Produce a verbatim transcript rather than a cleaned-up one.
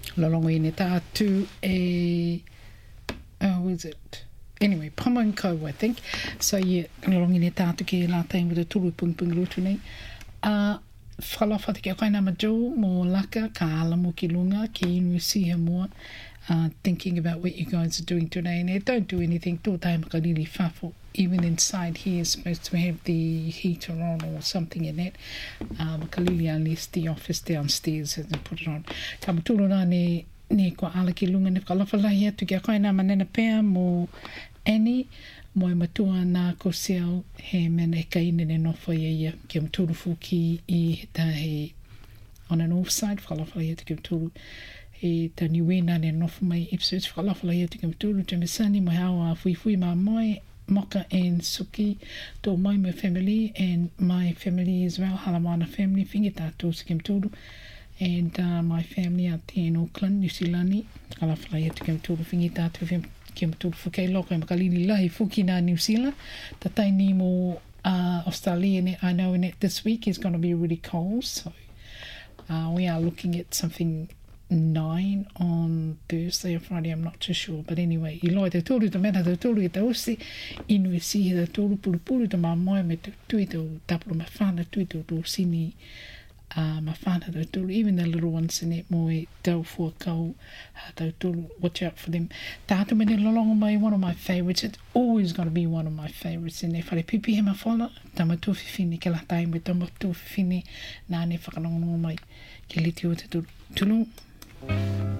lolongo i ne tātu e, oh, who is it? Anyway, Pama and Co, I think. So, yeah, lolongo i ne tātu ki e la tainga te turu pung pung rutu nei. Uh, whalofa te kia koina majo mo laka ka ala mo ki lunga ki inu si he mua. Uh, thinking about what you guys are doing today, and don't do anything. Do time really fafo. Even inside here, is supposed to have the heater on or something in it. Um, kalili unless the office downstairs hasn't put it on. Kamatulu na ne ne ko ala ki lunga ne kalafalahi atu kia koina manena pea mo Annie mo e matua na ko seo he mena e kaine ne nofo ia ia kia maturu fuki I he tahe on an offside kalafalahi atu kia maturu. E tani wena ne nofu mai Ipswich whakalawhala ia te kamtulu te mesani mo hawa fui fui ma moi Moka and Suki to my my family and my family as well Halamana family whingi tātou se kamtulu and uh, my family out there in Auckland New Zealand whakalawhala ia te kamtulu whingi tātou kamtulu whukei loko e makalini lahi fuki na New Zealand ta taini mo uh, Australia ne I know in it this week is going to be really cold so uh, we are looking at something nine on Thursday or Friday, I'm not too sure. But anyway, I loa te tūru te mena te tūru i te osi, inu e sihi te tūru puru puru te mā moe me te tui te tapuru ma whāna tui te tū sini uh, ma whāna te tūru. Even the little ones in it moe tau fua kau uh, te tūru, watch out for them. Tātu mene lolongo mai, one of my favourites. It's always going to be one of my favourites. And e whare pipi he ma whana, tamatu whiwhine, ke la tai me tamatu whiwhine, nā ne whakanongongo mai, ke liti o te tūru. Tulu.